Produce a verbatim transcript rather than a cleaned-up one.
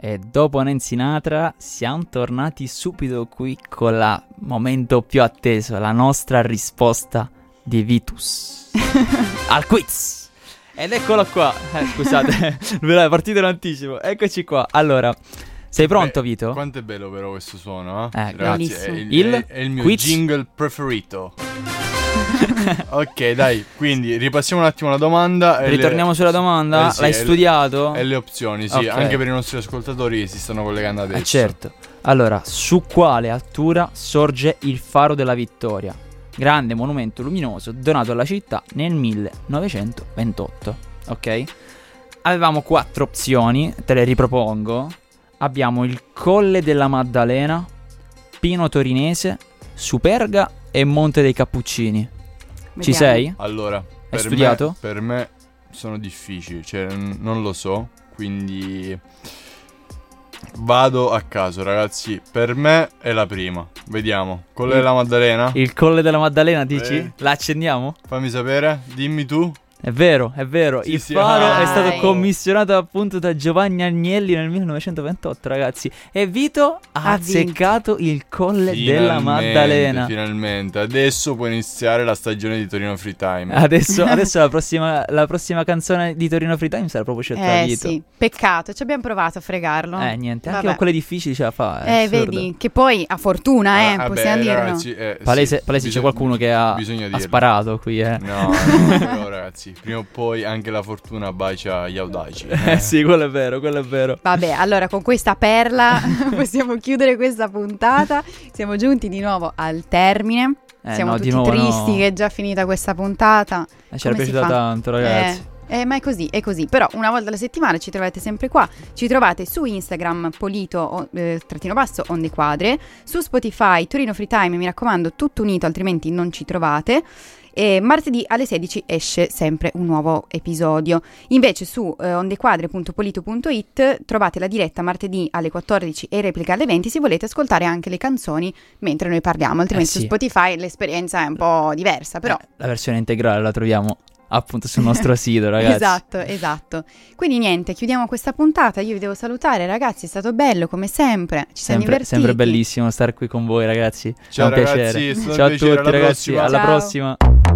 e dopo Nancy Sinatra siamo tornati subito qui con il momento più atteso, la nostra risposta di Vitus al quiz. Ed eccolo qua, eh, scusate, è partito in anticipo, eccoci qua. Allora, sei pronto, Beh, Vito? Quanto è bello però questo suono, eh? Eh, Grazie, è il, il è, è il mio quiz? jingle preferito. Ok, dai, quindi ripassiamo un attimo la domanda e Ritorniamo le... sulla domanda, eh sì, l'hai e studiato? Le, e le opzioni, sì, Ok. anche per i nostri ascoltatori che si stanno collegando adesso. Eh certo. Allora, su quale altura sorge il Faro della Vittoria? Grande monumento luminoso donato alla città nel millenovecentoventotto. Ok? Avevamo quattro opzioni, te le ripropongo. Abbiamo il Colle della Maddalena, Pino Torinese, Superga e Monte dei Cappuccini. Ci Vediamo. sei? Allora, per studiato? me, per me sono difficili, cioè n- non lo so, quindi vado a caso, ragazzi. Per me è la prima. Vediamo. Colle Il- della Maddalena? Il Colle della Maddalena, dici? Eh. La accendiamo? Fammi sapere, dimmi tu. È vero, è vero. Sì, il sì, Faro ah. è stato Dai. commissionato appunto da Giovanni Agnelli nel millenovecentoventotto, ragazzi. E Vito ha Ha azzeccato il Colle della Finalmente, Maddalena. Finalmente, adesso può iniziare la stagione di Torino Free Time. Adesso, adesso la, prossima, la prossima canzone di Torino Free Time sarà proprio scelta Eh Vito. sì, peccato, ci abbiamo provato a fregarlo. Eh niente, anche Vabbè. con quelle difficili ce la fa. È Eh, assurdo. vedi, che poi a fortuna, eh, Ah, vabbè, possiamo dirlo. ragazzi, eh, Palese, sì, palese c'è bisog- qualcuno che ha, bisogna ha dirlo. sparato qui, eh. No, no, però ragazzi, prima o poi anche la fortuna bacia gli audaci. Eh sì, quello è vero, quello è vero. Vabbè, allora con questa perla possiamo chiudere questa puntata. Siamo giunti di nuovo al termine. Eh, Siamo no, tutti di nuovo tristi no. che è già finita questa puntata. Eh, c'era Come si piaciuta fa? tanto, ragazzi. Eh, eh, ma è così, è così. Però una volta alla settimana ci trovate sempre qua. Ci trovate su Instagram Polito o- eh, trattino basso onde quadre, su Spotify Torino Free Time, mi raccomando, tutto unito, altrimenti non ci trovate. E martedì alle sedici esce sempre un nuovo episodio. Invece su eh, ondequadre punto polito punto it trovate la diretta martedì alle quattordici e replica alle venti se volete ascoltare anche le canzoni mentre noi parliamo. Altrimenti Eh sì. su Spotify l'esperienza è un po' diversa, però... Eh, la versione integrale la troviamo appunto sul nostro sito, ragazzi. Esatto, esatto. Quindi niente, chiudiamo questa puntata. Io vi devo salutare, ragazzi. È stato bello come sempre. Ci siamo Sempre, divertiti. sempre bellissimo stare qui con voi, ragazzi. Ciao, è un ragazzi, piacere. è stato un Ciao a piacere, tutti, alla ragazzi. prossima. Alla Ciao. prossima.